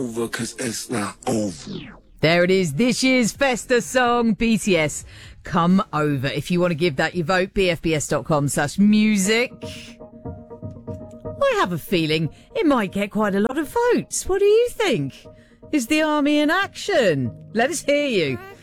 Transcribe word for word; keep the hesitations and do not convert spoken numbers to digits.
over, 'cause it's not over. There it is, this year's Festa song, B T S, Come Over. If you want to give that your vote, bfbs.com slash music. I have a feeling it might get quite a lot of votes. What do you think? Is the army in action? Let us hear you.